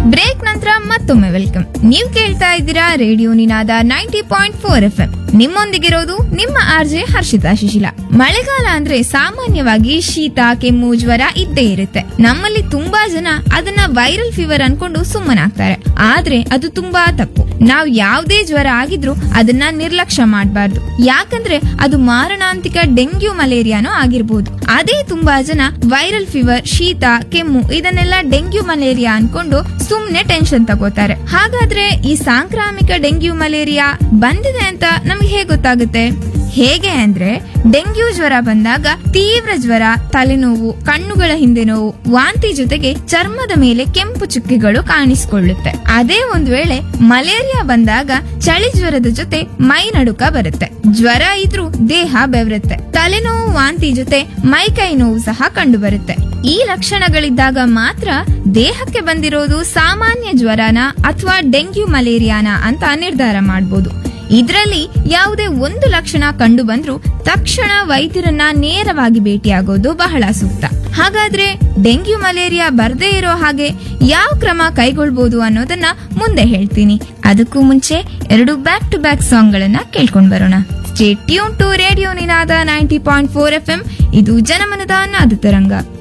Break ನಂತರ ಮತ್ತೊಮ್ಮೆ welcome. ನೀವು ಕೇಳ್ತಾ ಇದ್ದೀರಾ ರೇಡಿಯೋ ನಿನಾದ 90.4 FM. ನಿಮ್ಮೊಂದಿಗಿರೋದು ನಿಮ್ಮ ಆರ್ಜೆ ಹರ್ಷಿತಾ ಶಿಶಿಲ. ಮಳೆಗಾಲ ಅಂದ್ರೆ ಸಾಮಾನ್ಯವಾಗಿ ಶೀತ, ಕೆಮ್ಮು, ಜ್ವರ ಇದ್ದೇ ಇರುತ್ತೆ. ನಮ್ಮಲ್ಲಿ ತುಂಬಾ ಜನ ಅದನ್ನ ವೈರಲ್ ಫೀವರ್ ಅನ್ಕೊಂಡು ಸುಮ್ಮನಾಗ್ತಾರೆ. ಆದ್ರೆ ಅದು ತುಂಬಾ ತಪ್ಪು. ನಾವ್ ಯಾವ್ದೇ ಜ್ವರ ಆಗಿದ್ರು ಅದನ್ನ ನಿರ್ಲಕ್ಷ್ಯ ಮಾಡಬಾರ್ದು. ಯಾಕಂದ್ರೆ ಅದು ಮಾರಣಾಂತಿಕ ಡೆಂಗ್ಯೂ ಮಲೇರಿಯಾನೋ ಆಗಿರ್ಬೋದು. ಅದೇ ತುಂಬಾ ಜನ ವೈರಲ್ ಫೀವರ್, ಶೀತ, ಕೆಮ್ಮು ಇದನ್ನೆಲ್ಲ ಡೆಂಗ್ಯೂ ಮಲೇರಿಯಾ ಅನ್ಕೊಂಡು ಸುಮ್ನೆ ಟೆನ್ಷನ್ ತಗೋತಾರೆ. ಹಾಗಾದ್ರೆ ಈ ಸಾಂಕ್ರಾಮಿಕ ಡೆಂಗ್ಯೂ ಮಲೇರಿಯಾ ಬಂದಿದೆ ಅಂತ ನಮ್ಗೆ ಹೇಗೆ ಗೊತ್ತಾಗುತ್ತೆ? ಹೇಗೆ ಅಂದ್ರೆ, ಡೆಂಗ್ಯೂ ಜ್ವರ ಬಂದಾಗ ತೀವ್ರ ಜ್ವರ, ತಲೆನೋವು, ಕಣ್ಣುಗಳ ಹಿಂದೆ ನೋವು, ವಾಂತಿ ಜೊತೆಗೆ ಚರ್ಮದ ಮೇಲೆ ಕೆಂಪು ಚುಕ್ಕೆಗಳು ಕಾಣಿಸಿಕೊಳ್ಳುತ್ತೆ. ಅದೇ ಒಂದ್ ವೇಳೆ ಮಲೇರಿಯಾ ಬಂದಾಗ ಚಳಿ ಜ್ವರದ ಜೊತೆ ಮೈ ನಡುಕ ಬರುತ್ತೆ. ಜ್ವರ ಇದ್ರೂ ದೇಹ ಬೆವರುತ್ತೆ. ತಲೆನೋವು, ವಾಂತಿ ಜೊತೆ ಮೈಕೈ ನೋವು ಸಹ ಕಂಡು ಬರುತ್ತೆ. ಈ ಲಕ್ಷಣಗಳಿದ್ದಾಗ ಮಾತ್ರ ದೇಹಕ್ಕೆ ಬಂದಿರೋದು ಸಾಮಾನ್ಯ ಜ್ವರನ ಅಥವಾ ಡೆಂಗ್ಯೂ ಮಲೇರಿಯಾನ ಅಂತ ನಿರ್ಧಾರ ಮಾಡಬಹುದು. ಇದರಲ್ಲಿ ಯಾವುದೇ ಒಂದು ಲಕ್ಷಣ ಕಂಡು ಬಂದ್ರೂ ತಕ್ಷಣ ವೈದ್ಯರನ್ನ ನೇರವಾಗಿ ಭೇಟಿಯಾಗೋದು ಬಹಳ ಸೂಕ್ತ. ಹಾಗಾದ್ರೆ ಡೆಂಗ್ಯೂ ಮಲೇರಿಯಾ ಬರ್ದೇ ಇರೋ ಹಾಗೆ ಯಾವ ಕ್ರಮ ಕೈಗೊಳ್ಬಹುದು ಅನ್ನೋದನ್ನ ಮುಂದೆ ಹೇಳ್ತೀನಿ. ಅದಕ್ಕೂ ಮುಂಚೆ 2 ಬ್ಯಾಕ್ ಟು ಬ್ಯಾಕ್ ಸಾಂಗ್ ಗಳನ್ನ ಕೇಳ್ಕೊಂಡ್ ಬರೋಣ. Stay tune to radio Ninada 90.4 FM. ಇದು ಜನಮನದ ನಾದ ತರಂಗ.